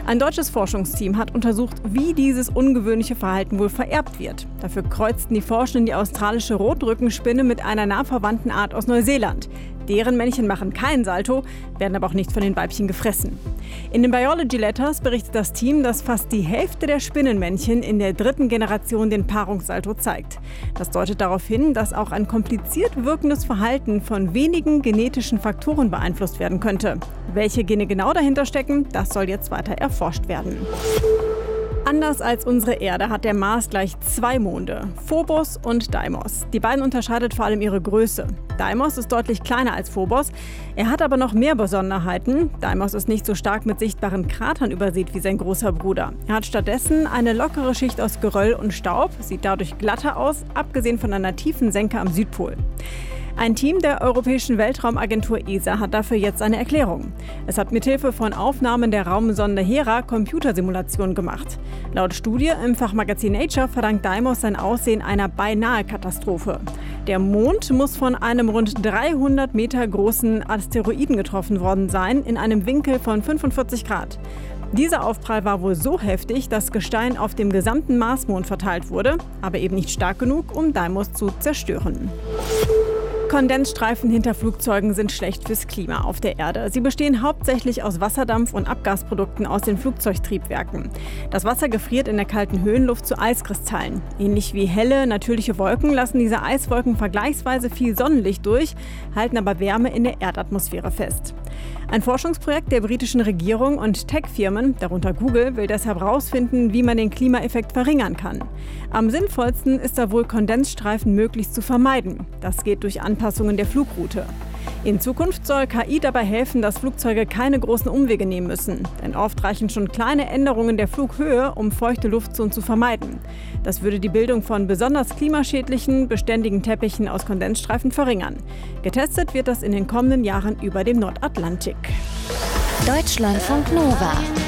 Ein deutsches Forschungsteam hat untersucht, wie dieses ungewöhnliche Verhalten wohl vererbt wird. Dafür kreuzten die Forschenden die australische Rotrückenspinne mit einer nah verwandten Art aus Neuseeland. Deren Männchen machen keinen Salto, werden aber auch nicht von den Weibchen gefressen. In den Biology Letters berichtet das Team, dass fast die Hälfte der Spinnenmännchen in der 3. Generation den Paarungssalto zeigt. Das deutet darauf hin, dass auch ein kompliziert wirkendes Verhalten von wenigen genetischen Faktoren beeinflusst werden könnte. Welche Gene genau dahinter stecken, das soll jetzt weiter erforscht werden. Anders als unsere Erde hat der Mars gleich 2 Monde, Phobos und Deimos. Die beiden unterscheidet vor allem ihre Größe. Deimos ist deutlich kleiner als Phobos, er hat aber noch mehr Besonderheiten. Deimos ist nicht so stark mit sichtbaren Kratern übersät wie sein großer Bruder. Er hat stattdessen eine lockere Schicht aus Geröll und Staub, sieht dadurch glatter aus, abgesehen von einer tiefen Senke am Südpol. Ein Team der Europäischen Weltraumagentur ESA hat dafür jetzt eine Erklärung. Es hat mithilfe von Aufnahmen der Raumsonde Hera Computersimulationen gemacht. Laut Studie im Fachmagazin Nature verdankt Deimos sein Aussehen einer Beinahe-Katastrophe. Der Mond muss von einem rund 300 Meter großen Asteroiden getroffen worden sein, in einem Winkel von 45 Grad. Dieser Aufprall war wohl so heftig, dass Gestein auf dem gesamten Marsmond verteilt wurde, aber eben nicht stark genug, um Deimos zu zerstören. Kondensstreifen hinter Flugzeugen sind schlecht fürs Klima auf der Erde. Sie bestehen hauptsächlich aus Wasserdampf und Abgasprodukten aus den Flugzeugtriebwerken. Das Wasser gefriert in der kalten Höhenluft zu Eiskristallen. Ähnlich wie helle, natürliche Wolken lassen diese Eiswolken vergleichsweise viel Sonnenlicht durch, halten aber Wärme in der Erdatmosphäre fest. Ein Forschungsprojekt der britischen Regierung und Tech-Firmen, darunter Google, will deshalb herausfinden, wie man den Klimaeffekt verringern kann. Am sinnvollsten ist da wohl, Kondensstreifen möglichst zu vermeiden. Das geht durch Anpassungen der Flugroute. In Zukunft soll KI dabei helfen, dass Flugzeuge keine großen Umwege nehmen müssen. Denn oft reichen schon kleine Änderungen der Flughöhe, um feuchte Luftzonen zu vermeiden. Das würde die Bildung von besonders klimaschädlichen, beständigen Teppichen aus Kondensstreifen verringern. Getestet wird das in den kommenden Jahren über dem Nordatlantik. Deutschlandfunk Nova